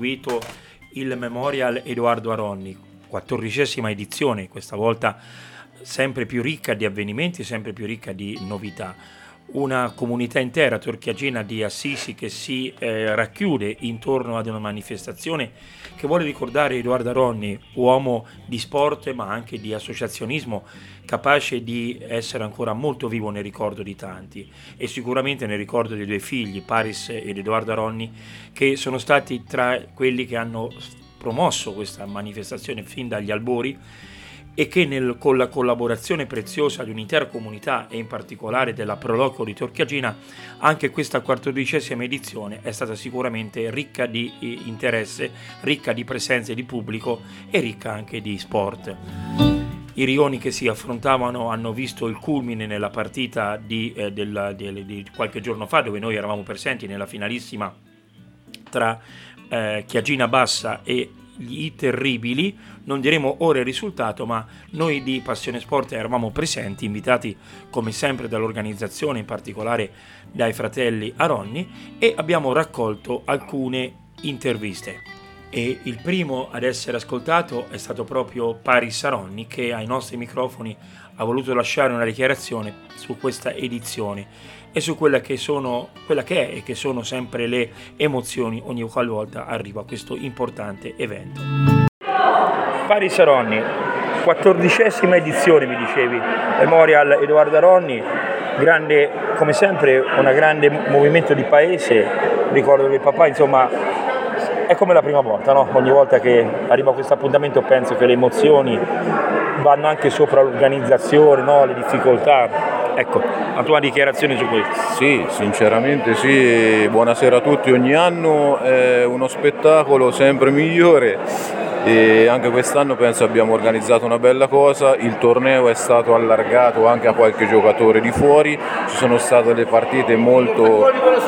seguito il Memorial Edoardo Aronni, 14ª edizione, questa volta sempre più ricca di avvenimenti, sempre più ricca di novità. Una comunità intera torchiagina di Assisi che si racchiude intorno ad una manifestazione che vuole ricordare Edoardo Aronni, uomo di sport ma anche di associazionismo, capace di essere ancora molto vivo nel ricordo di tanti e sicuramente nel ricordo dei due figli, Paris ed Edoardo Aronni, che sono stati tra quelli che hanno promosso questa manifestazione fin dagli albori e che con la collaborazione preziosa di un'intera comunità e in particolare della Proloquio di Torchiagina, anche questa 14ª edizione è stata sicuramente ricca di interesse, ricca di presenze di pubblico e ricca anche di sport. I rioni che si affrontavano hanno visto il culmine nella partita di qualche giorno fa, dove noi eravamo presenti nella finalissima tra Chiagina Bassa e i Terribili. Non diremo ora il risultato, ma noi di Passione Sport eravamo presenti, invitati come sempre dall'organizzazione, in particolare dai fratelli Aronni, e abbiamo raccolto alcune interviste. E il primo ad essere ascoltato è stato proprio Paris Aronni, che ai nostri microfoni ha voluto lasciare una dichiarazione su questa edizione e su quella che è e che sono sempre le emozioni ogni qualvolta arriva questo importante evento. Paris Aronni, 14ª edizione, mi dicevi, Memorial Edoardo Aronni, grande, come sempre, un grande movimento di paese, ricordo del papà, insomma, è come la prima volta, no? Ogni volta che arriva questo appuntamento penso che le emozioni vanno anche sopra l'organizzazione, no? Le difficoltà. Ecco, la tua dichiarazione su questo. Sì, sinceramente sì, buonasera a tutti, ogni anno è uno spettacolo sempre migliore e anche quest'anno penso abbiamo organizzato una bella cosa, il torneo è stato allargato anche a qualche giocatore di fuori, ci sono state le partite molto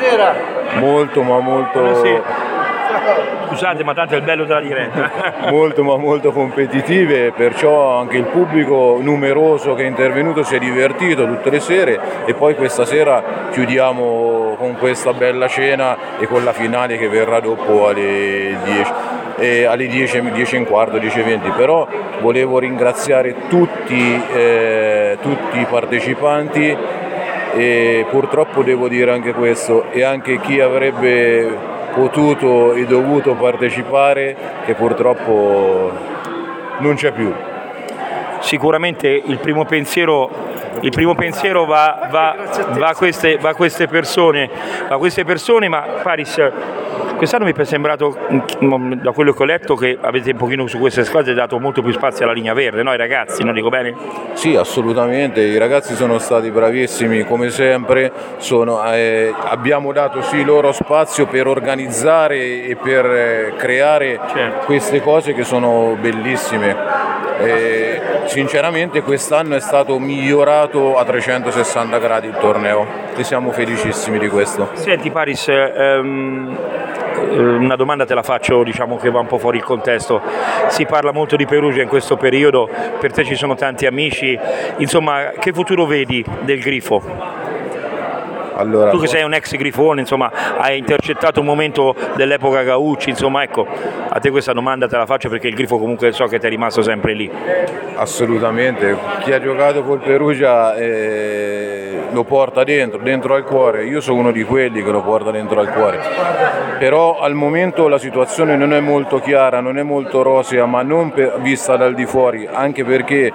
Scusate, ma tanto è il bello della diretta. molto competitive, perciò anche il pubblico numeroso che è intervenuto si è divertito tutte le sere e poi questa sera chiudiamo con questa bella cena e con la finale che verrà dopo alle 10. Alle 10:15, 10:20, però volevo ringraziare tutti i partecipanti e purtroppo devo dire anche questo, e anche chi avrebbe potuto e dovuto partecipare, che purtroppo non c'è più. Sicuramente il primo pensiero va a queste persone, ma Paris, quest'anno mi è sembrato, da quello che ho letto, che avete un pochino su queste squadre dato molto più spazio alla linea verde, no? I ragazzi, non dico bene? Sì, assolutamente, i ragazzi sono stati bravissimi come sempre, abbiamo dato sì loro spazio per organizzare e per creare queste cose che sono bellissime. Sinceramente quest'anno è stato migliorato a 360 gradi il torneo e siamo felicissimi di questo. Senti Paris, una domanda te la faccio, diciamo che va un po' fuori il contesto. Si parla molto di Perugia in questo periodo, per te ci sono tanti amici, insomma, che futuro vedi del Grifo? Allora, tu che sei un ex grifone, insomma, hai intercettato un momento dell'epoca Gaucci, insomma, ecco, a te questa domanda te la faccio perché il Grifo comunque so che ti è rimasto sempre lì. Assolutamente, chi ha giocato col Perugia lo porta dentro al cuore, io sono uno di quelli che lo porta dentro al cuore, però al momento la situazione non è molto chiara, non è molto rosea, ma non vista dal di fuori, anche perché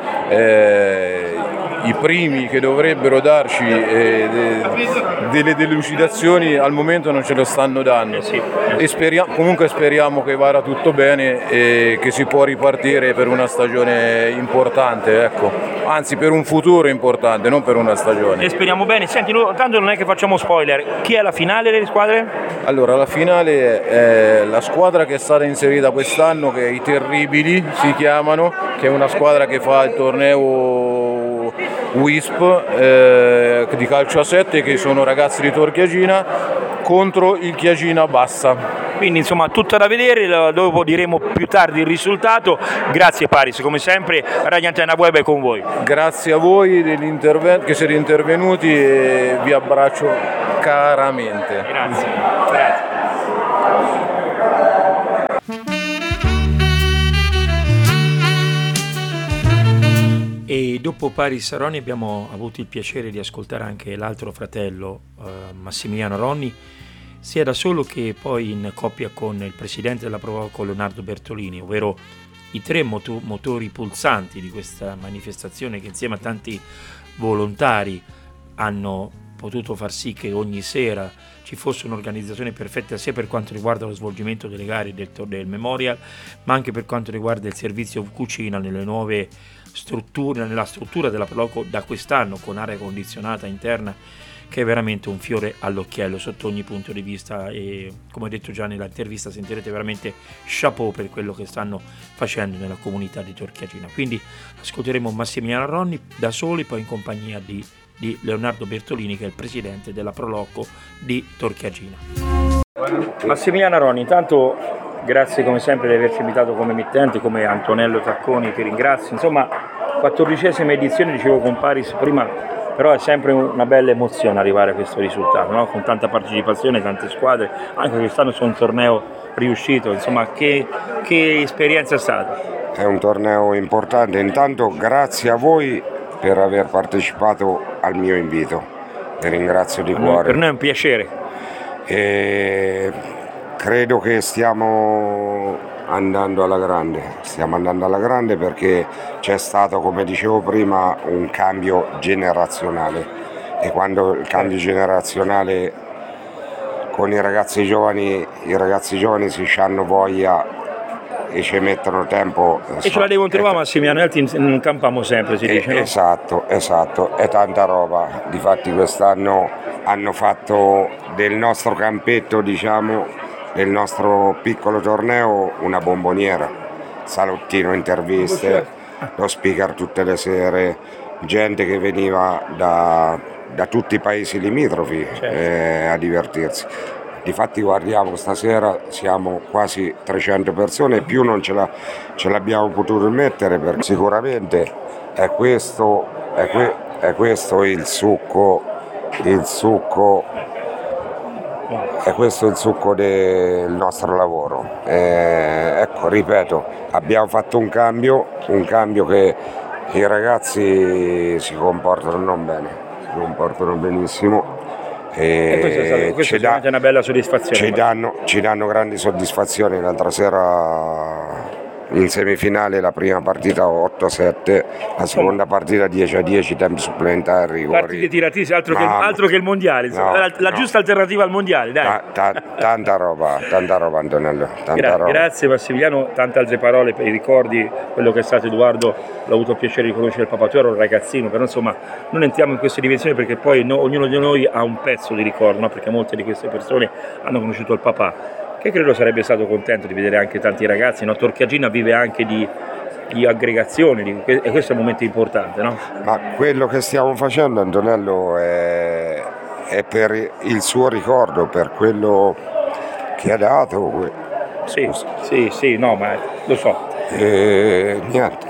i primi che dovrebbero darci delle delucidazioni al momento non ce lo stanno dando e comunque speriamo che vada tutto bene e che si può ripartire per una stagione importante, ecco. Anzi per un futuro importante, non per una stagione. E speriamo bene. Senti, tanto non è che facciamo spoiler, chi è la finale delle squadre? Allora la finale è la squadra che è stata inserita quest'anno, che i Terribili si chiamano, che è una squadra che fa il torneo WISP di calcio a 7, che sono ragazzi di Torchiagina, contro il Chiagina Bassa. Quindi insomma tutta da vedere, dopo diremo più tardi il risultato. Grazie Paris, come sempre Radio Antenna Web è con voi. Grazie a voi che siete intervenuti e vi abbraccio caramente. Grazie. Dopo Paris Ronni abbiamo avuto il piacere di ascoltare anche l'altro fratello, Massimiliano Ronni, sia da solo che poi in coppia con il presidente della Proloco Leonardo Bertolini, ovvero i tre motori pulsanti di questa manifestazione che insieme a tanti volontari hanno potuto far sì che ogni sera ci fosse un'organizzazione perfetta sia per quanto riguarda lo svolgimento delle gare del Memorial, ma anche per quanto riguarda il servizio cucina nelle nuove strutture, nella struttura della Proloco da quest'anno con aria condizionata interna, che è veramente un fiore all'occhiello sotto ogni punto di vista, e come ho detto già nell'intervista sentirete veramente chapeau per quello che stanno facendo nella comunità di Torchiagina. Quindi ascolteremo Massimiliano Ronni da soli, poi in compagnia di Leonardo Bertolini, che è il presidente della Proloco di Torchiagina. Massimiliano Ronni, intanto grazie come sempre di averci invitato come emittente, come Antonello Tacconi ti ringrazio. Insomma, 14ª edizione, dicevo con Paris prima, però è sempre una bella emozione arrivare a questo risultato, no? Con tanta partecipazione, tante squadre, anche quest'anno su un torneo riuscito, insomma che esperienza è stata? È un torneo importante, intanto grazie a voi per aver partecipato al mio invito, vi ringrazio di cuore. Per noi è un piacere. E credo che stiamo andando alla grande perché c'è stato, come dicevo prima, un cambio generazionale, e quando il cambio generazionale con i ragazzi giovani si hanno voglia e ci mettono tempo e ce la devono trovare, Massimiliano, altri non campiamo sempre, si dice, no? Esatto, è tanta roba. Difatti quest'anno hanno fatto del nostro campetto, diciamo, del nostro piccolo torneo una bomboniera, salottino, interviste, lo speaker tutte le sere, gente che veniva da tutti i paesi limitrofi, certo, a divertirsi. Difatti guardiamo, stasera siamo quasi 300 persone e più non ce l'abbiamo potuto mettere, perché sicuramente è questo il succo del nostro lavoro. Ecco, ripeto, abbiamo fatto un cambio che i ragazzi si comportano non bene, si comportano benissimo. E questo è una bella soddisfazione. Ci danno grandi soddisfazioni. L'altra sera in semifinale la prima partita 8-7, la seconda partita 10-10, tempi supplementari, rigori. Partite tiratissime, altro che il mondiale, la giusta alternativa al mondiale, dai. Tanta roba Antonello, roba. Grazie Massimiliano, tante altre parole per i ricordi, quello che è stato Edoardo, l'ho avuto il piacere di conoscere il papà, tu eri un ragazzino, però insomma non entriamo in queste dimensioni perché poi ognuno di noi ha un pezzo di ricordo, no? Perché molte di queste persone hanno conosciuto il papà, che credo sarebbe stato contento di vedere anche tanti ragazzi, no? Torchiagina vive anche di aggregazioni, e questo è un momento importante, no? Ma quello che stiamo facendo, Antonello, è per il suo ricordo, per quello che ha dato. Sì, no, ma lo so. Niente,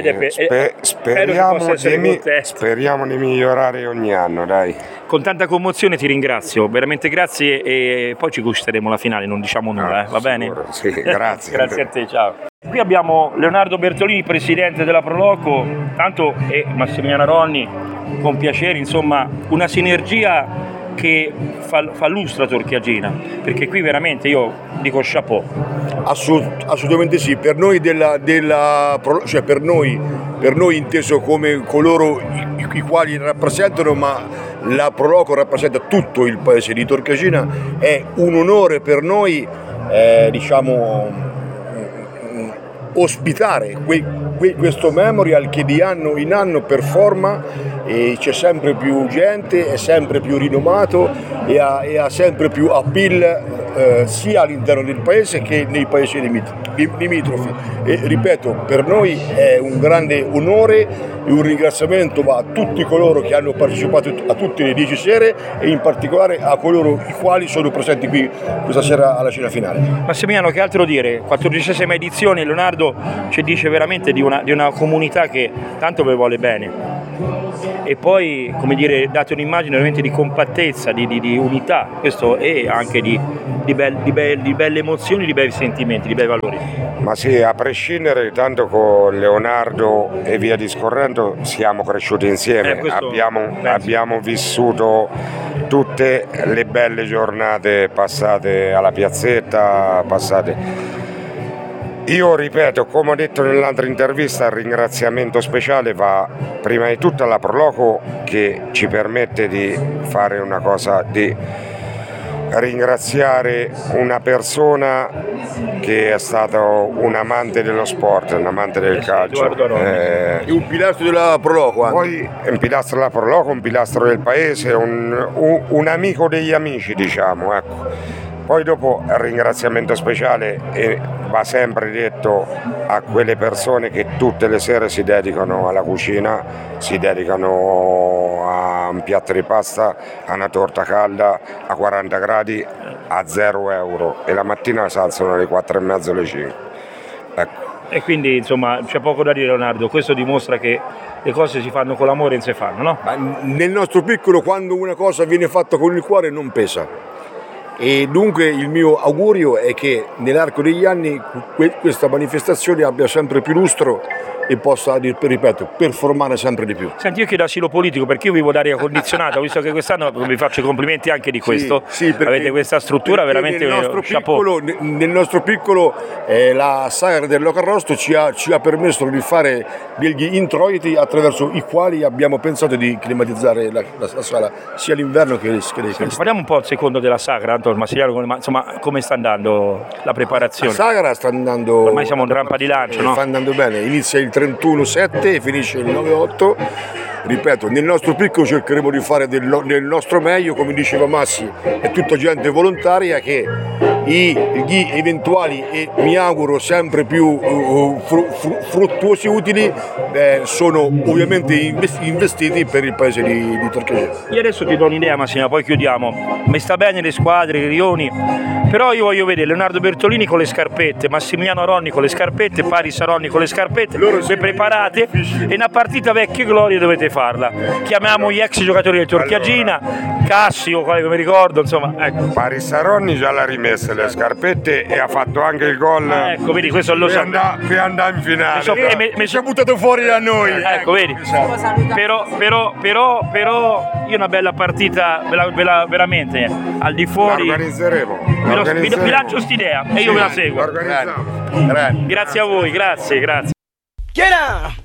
speriamo di migliorare ogni anno, dai. Con tanta commozione ti ringrazio, veramente grazie, e poi ci gusteremo la finale, non diciamo nulla, va bene? Sì, grazie. Grazie a te, ciao. Qui abbiamo Leonardo Bertolini, presidente della Proloco, tanto, e Massimiliano Ronni, con piacere, insomma, una sinergia che fa lustra Torchiagina, perché qui veramente io dico chapeau. Assolutamente sì, per noi cioè per noi inteso come coloro i quali rappresentano, ma la Proloco rappresenta tutto il paese di Torchiagina, è un onore per noi ospitare questo memorial che di anno in anno performa, e c'è sempre più gente, è sempre più rinomato e ha sempre più appeal sia all'interno del paese che nei paesi limitrofi. E ripeto, per noi è un grande onore e un ringraziamento va a tutti coloro che hanno partecipato a tutte le 10 sere, e in particolare a coloro i quali sono presenti qui questa sera alla cena finale. Massimiliano, che altro dire? 14ª edizione, Leonardo ci dice veramente di una comunità che tanto vi vuole bene. e poi, come dire, date un'immagine veramente di compattezza, di unità, questo, e anche di belle emozioni, di bei sentimenti, di bei valori. Ma sì, a prescindere, tanto con Leonardo e via discorrendo siamo cresciuti insieme, abbiamo vissuto tutte le belle giornate passate alla piazzetta, Io ripeto, come ho detto nell'altra intervista, il ringraziamento speciale va prima di tutto alla Proloco, che ci permette di fare una cosa, di ringraziare una persona che è stato un amante dello sport, un amante del calcio. Un pilastro della Proloco. Poi un pilastro della Proloco, un pilastro del paese, un amico degli amici, diciamo, ecco. Poi dopo il ringraziamento speciale va sempre detto a quelle persone che tutte le sere si dedicano alla cucina, si dedicano a un piatto di pasta, a una torta calda a 40 gradi a 0 euro, e la mattina si alzano alle 4:30, alle 5. Ecco. E quindi insomma c'è poco da dire, Leonardo, questo dimostra che le cose si fanno con l'amore e non si fanno, no? Ma nel nostro piccolo, quando una cosa viene fatta con il cuore, non pesa. E dunque il mio augurio è che nell'arco degli anni questa manifestazione abbia sempre più lustro e possa, ripeto, performare sempre di più. Senti, io chiedo asilo politico perché io vivo d'aria condizionata, visto che quest'anno vi faccio i complimenti anche di questo. Sì, avete questa struttura veramente chapeau. Nel nostro piccolo la sagra dell'Ocarrosto ci ha permesso di fare degli introiti attraverso i quali abbiamo pensato di climatizzare la sala sia l'inverno che l'estate. Parliamo un po' un secondo della sagra, Antonio Massigliaro, ma insomma come sta andando la preparazione? La sagra sta andando, ormai siamo in rampa di lancio, no? Sta andando bene, inizia il 31/7 e finisce il 9/8. Ripeto, nel nostro piccolo cercheremo di fare del nostro meglio, come diceva Massi, è tutta gente volontaria che gli eventuali e mi auguro sempre più fruttuosi utili sono ovviamente investiti per il paese di Torquegene. Io adesso ti do un'idea, Massimo, poi chiudiamo. Mi sta bene le squadre, i rioni, però io voglio vedere Leonardo Bertolini con le scarpette, Massimiliano Ronni con le scarpette, Paris Ronni con le scarpette, le preparate, e una partita vecchie glorie dovete farla. Chiamiamo gli ex giocatori del Torchiagina, Cassio, come mi ricordo, insomma, ecco. Paris Ronni già l'ha rimessa le scarpette e ha fatto anche il gol. Ecco, vedi, questo lo so. Per andare in finale. Mi ci ha buttato fuori da noi. Ecco, vedi. Però io una bella partita veramente al di fuori. La organizzeremo. Vi lancio st'idea e io ve la seguo. Organizziamo. Grazie a voi, grazie.